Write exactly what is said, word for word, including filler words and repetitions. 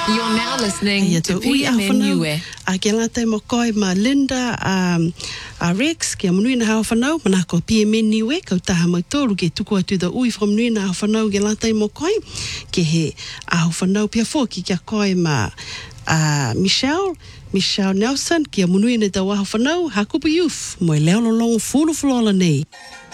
You're now listening Ia to te ui P a M N whanau. U E. A ke la te mo koi ma Linda um, a Rex ke manui na hao whanau mana ko P M N U E kau taha mau tōru ke tuku atu da ui from nui na hao whanau ke la te mo koi ke he a hao whanau pia fōki kia koi ma uh, Michelle Michelle Nelson kia manui na da wa hao whanau hakupu youth mo e leo lolong fulu fulola nei.